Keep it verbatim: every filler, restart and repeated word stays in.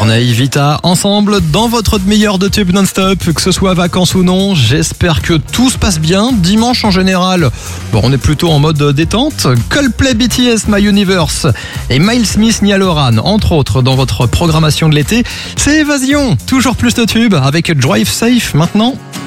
Corneille, Vita, ensemble dans votre demi-heure de tube non-stop, que ce soit vacances ou non. J'espère que tout se passe bien. Dimanche en général, bon, on est plutôt en mode détente. Coldplay, B T S, My Universe et Miles Smith, Niall Horan, entre autres, dans votre programmation de l'été. C'est Évasion, toujours plus de tubes avec Drive Safe maintenant.